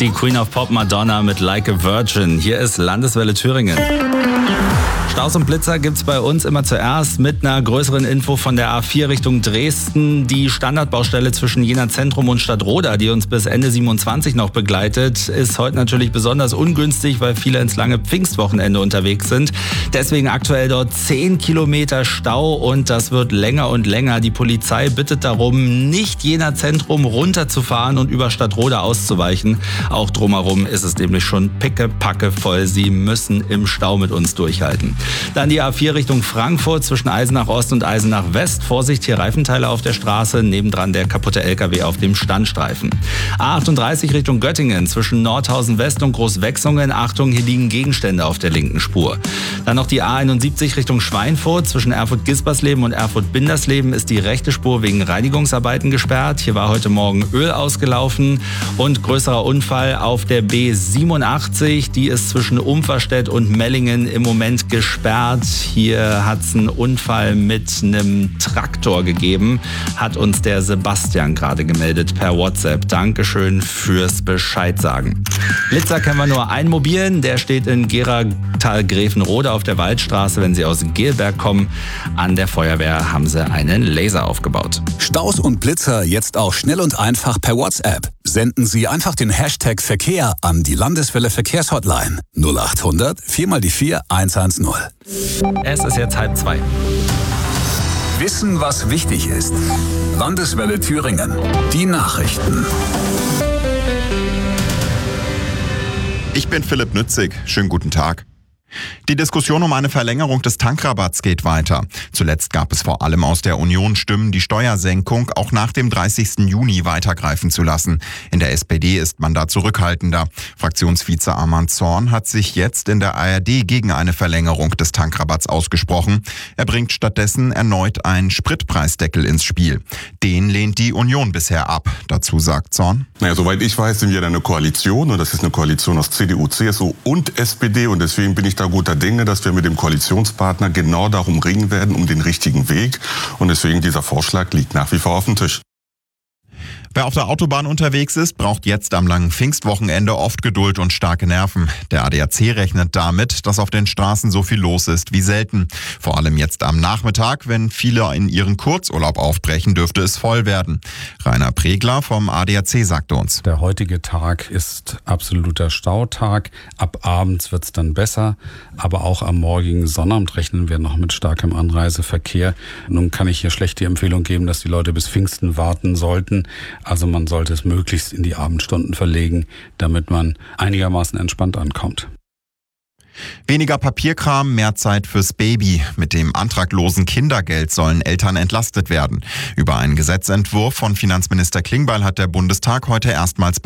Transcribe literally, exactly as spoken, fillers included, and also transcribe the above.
Die Queen of Pop Madonna mit Like a Virgin. Hier ist Landeswelle Thüringen. Staus und Blitzer gibt's bei uns immer zuerst mit einer größeren Info von der A vier Richtung Dresden. Die Standardbaustelle zwischen Jena Zentrum und Stadtroda, die uns bis Ende siebenundzwanzig noch begleitet, ist heute natürlich besonders ungünstig, weil viele ins lange Pfingstwochenende unterwegs sind. Deswegen aktuell dort zehn Kilometer Stau und das wird länger und länger. Die Polizei bittet darum, nicht Jena Zentrum runterzufahren und über Stadtroda auszuweichen. Auch drumherum ist es nämlich schon pickepacke voll. Sie müssen im Stau mit uns durchhalten. Dann die A vier Richtung Frankfurt zwischen Eisenach Ost und Eisenach West. Vorsicht, hier Reifenteile auf der Straße, nebendran der kaputte L K W auf dem Standstreifen. A achtunddreißig Richtung Göttingen zwischen Nordhausen West und Großwechsungen. Achtung, hier liegen Gegenstände auf der linken Spur. Dann noch die A einundsiebzig Richtung Schweinfurt zwischen Erfurt-Gispersleben und Erfurt-Bindersleben ist die rechte Spur wegen Reinigungsarbeiten gesperrt. Hier war heute Morgen Öl ausgelaufen und größerer Unfall auf der B siebenundachtzig. Die ist zwischen Umferstedt und Mellingen im Moment gesperrt. Hier hat es einen Unfall mit einem Traktor gegeben, hat uns der Sebastian gerade gemeldet per WhatsApp. Dankeschön fürs Bescheid sagen. Blitzer kennen wir nur einen mobilen, der steht in Geratal-Gräfenrode auf der Waldstraße. Wenn Sie aus Gelberg kommen, an der Feuerwehr haben sie einen Laser aufgebaut. Staus und Blitzer jetzt auch schnell und einfach per WhatsApp. Senden Sie einfach den Hashtag Verkehr an die Landeswelle Verkehrshotline null acht hundert vier mal die vier eins eins null. Es ist jetzt halb zwei. Wissen, was wichtig ist. Landeswelle Thüringen. Die Nachrichten. Ich bin Philipp Nützig. Schönen guten Tag. Die Diskussion um eine Verlängerung des Tankrabatts geht weiter. Zuletzt gab es vor allem aus der Union Stimmen, die Steuersenkung auch nach dem dreißigsten Juni weitergreifen zu lassen. In der S P D ist man da zurückhaltender. Fraktionsvize Arman Zorn hat sich jetzt in der A R D gegen eine Verlängerung des Tankrabatts ausgesprochen. Er bringt stattdessen erneut einen Spritpreisdeckel ins Spiel. Den lehnt die Union bisher ab. Dazu sagt Zorn: Naja, soweit ich weiß, sind wir da eine Koalition und das ist eine Koalition aus C D U, C S U und S P D und deswegen bin ich da guter Dinge, dass wir mit dem Koalitionspartner genau darum ringen werden, um den richtigen Weg. Und deswegen dieser Vorschlag liegt nach wie vor auf dem Tisch. Wer auf der Autobahn unterwegs ist, braucht jetzt am langen Pfingstwochenende oft Geduld und starke Nerven. Der A D A C rechnet damit, dass auf den Straßen so viel los ist wie selten. Vor allem jetzt am Nachmittag, wenn viele in ihren Kurzurlaub aufbrechen, dürfte es voll werden. Rainer Pregler vom A D A C sagte uns: Der heutige Tag ist absoluter Stautag. Ab abends wird es dann besser. Aber auch am morgigen Sonnabend rechnen wir noch mit starkem Anreiseverkehr. Nun kann ich hier schlecht die Empfehlung geben, dass die Leute bis Pfingsten warten sollten. Also man sollte es möglichst in die Abendstunden verlegen, damit man einigermaßen entspannt ankommt. Weniger Papierkram, mehr Zeit fürs Baby. Mit dem antraglosen Kindergeld sollen Eltern entlastet werden. Über einen Gesetzentwurf von Finanzminister Klingbeil hat der Bundestag heute erstmals